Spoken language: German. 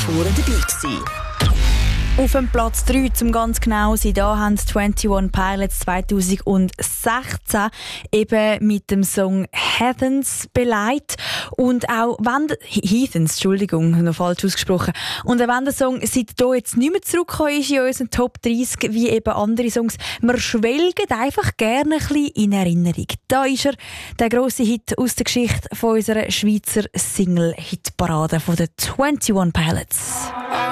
vorne dabei gewesen. Auf dem Platz 3, zum ganz genau sein, da haben die 21 Pilots 2016 eben mit dem Song Heathens beleidigt. Und auch wenn Heathens, Entschuldigung, noch falsch ausgesprochen. Und auch wenn der Song seit hier jetzt nicht mehr zurückgekommen ist in unseren Top 30, wie eben andere Songs, wir schwelgen einfach gerne ein bisschen in Erinnerung. Da ist er, der grosse Hit aus der Geschichte von unserer Schweizer Single-Hitparade von den 21 Pilots.